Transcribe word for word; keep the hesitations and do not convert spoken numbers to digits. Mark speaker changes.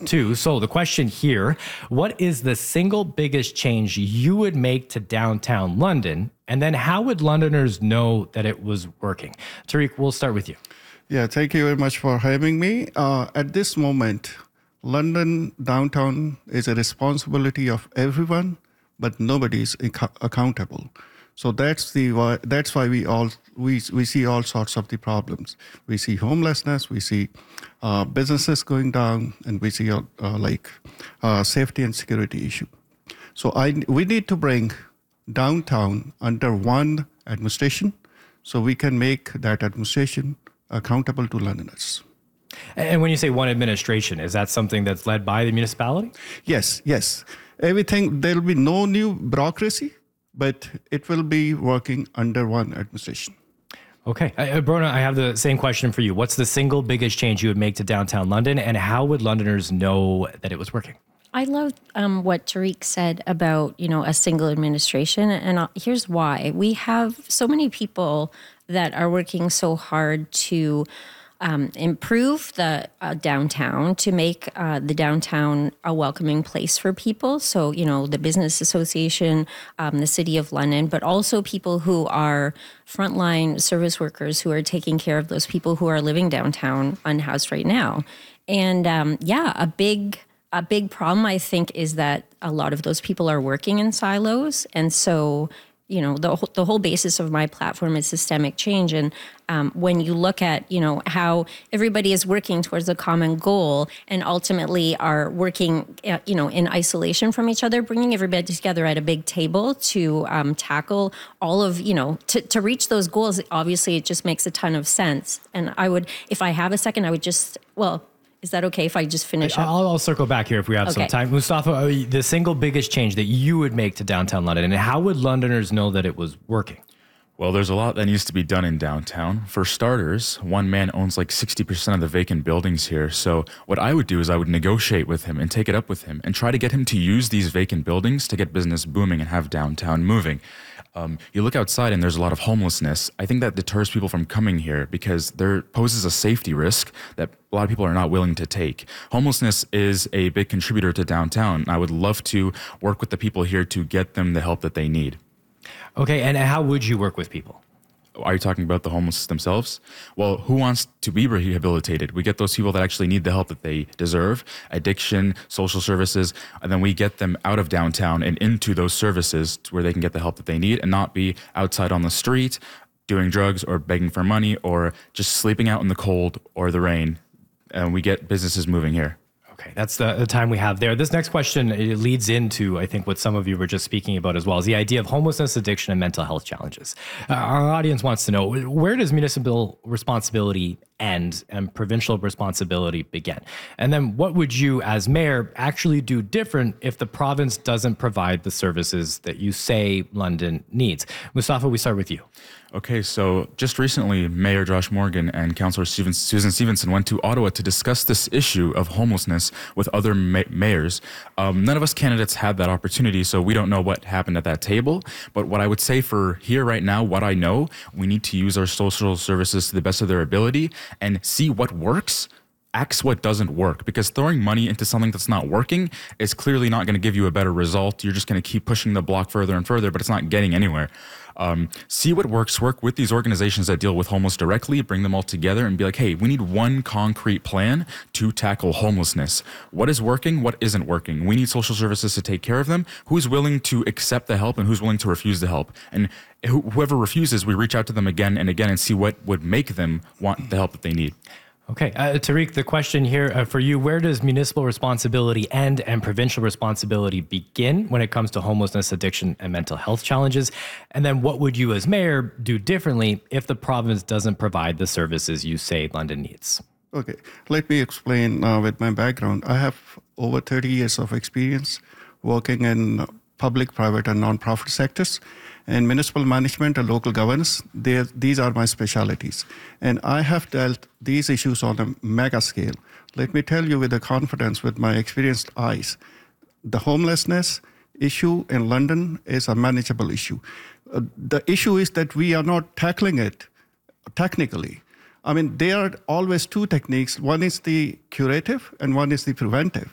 Speaker 1: too. So the question here, what is the single biggest change you would make to downtown London? And then how would Londoners know that it was working? Tariq, we'll start with you.
Speaker 2: Yeah, thank you very much for having me. Uh, at this moment, London downtown is a responsibility of everyone, but nobody is ac- accountable. So that's the why, that's why we all we we see all sorts of the problems. We see homelessness, we see uh, businesses going down, and we see uh, uh, like uh, safety and security issue. So I we need to bring downtown under one administration, so we can make that administration accountable to Londoners.
Speaker 1: And when you say one administration, is that something that's led by the municipality?
Speaker 2: Yes, yes. Everything, there will be no new bureaucracy, but it will be working under one administration.
Speaker 1: Okay. Uh, Brona, I have the same question for you. What's the single biggest change you would make to downtown London, and how would Londoners know that it was working?
Speaker 3: I love um, what Tariq said about, you know, a single administration. And uh, here's why. We have so many people that are working so hard to um, improve the uh, downtown, to make uh, the downtown a welcoming place for people. So, you know, the Business Association, um, the City of London, but also people who are frontline service workers who are taking care of those people who are living downtown unhoused right now. And um, yeah, a big... A big problem, I think, is that a lot of those people are working in silos. And so, you know, the, the whole basis of my platform is systemic change. And um, when you look at, you know, how everybody is working towards a common goal and ultimately are working, uh, you know, in isolation from each other, bringing everybody together at a big table to um, tackle all of, you know, to, to reach those goals, obviously it just makes a ton of sense. And I would, if I have a second, I would just, well, is that okay if I just finish up?
Speaker 1: I'll, I'll circle back here if we have
Speaker 3: okay.
Speaker 1: some time. Mustafa, the single biggest change that you would make to downtown London, and how would Londoners know that it was working?
Speaker 4: Well, there's a lot that needs to be done in downtown. For starters, one man owns like sixty percent of the vacant buildings here. So what I would do is I would negotiate with him and take it up with him and try to get him to use these vacant buildings to get business booming and have downtown moving. Um, you look outside and there's a lot of homelessness. I think that deters people from coming here because there poses a safety risk that a lot of people are not willing to take. Homelessness is a big contributor to downtown. I would love to work with the people here to get them the help that they need.
Speaker 1: Okay, and how would you work with people?
Speaker 4: Are you talking about the homeless themselves? Well, who wants to be rehabilitated? We get those people that actually need the help that they deserve, addiction, social services, and then we get them out of downtown and into those services to where they can get the help that they need and not be outside on the street doing drugs or begging for money or just sleeping out in the cold or the rain. And we get businesses moving here.
Speaker 1: Okay, that's the, the time we have there. This next question it leads into, I think, what some of you were just speaking about as well, is the idea of homelessness, addiction, and mental health challenges. Uh, our audience wants to know, where does municipal responsibility end and provincial responsibility begin? And then what would you, as mayor, actually do different if the province doesn't provide the services that you say London needs? Mustafa, we start with you.
Speaker 4: Okay, so just recently, Mayor Josh Morgan and Councillor Susan Stevenson went to Ottawa to discuss this issue of homelessness with other ma- mayors. Um, none of us candidates had that opportunity, so we don't know what happened at that table. But what I would say for here right now, what I know, we need to use our social services to the best of their ability and see what works, axe what doesn't work, because throwing money into something that's not working is clearly not going to give you a better result. You're just going to keep pushing the block further and further, but it's not getting anywhere. Um, see what works, work with these organizations that deal with homeless directly, bring them all together and be like, hey, we need one concrete plan to tackle homelessness. What is working? What isn't working? We need social services to take care of them. Who's willing to accept the help and who's willing to refuse the help? And wh- whoever refuses, we reach out to them again and again and see what would make them want the help that they need.
Speaker 1: Okay, uh, Tariq, the question here uh, for you, where does municipal responsibility end and provincial responsibility begin when it comes to homelessness, addiction, and mental health challenges? And then what would you as mayor do differently if the province doesn't provide the services you say London needs?
Speaker 2: Okay, let me explain uh, with my background. I have over thirty years of experience working in public, private, and non-profit sectors. And municipal management and local governance, these are my specialties. And I have dealt these issues on a mega scale. Let me tell you with the confidence, with my experienced eyes, the homelessness issue in London is a manageable issue. Uh, the issue is that we are not tackling it technically. I mean, there are always two techniques. One is the curative and one is the preventive.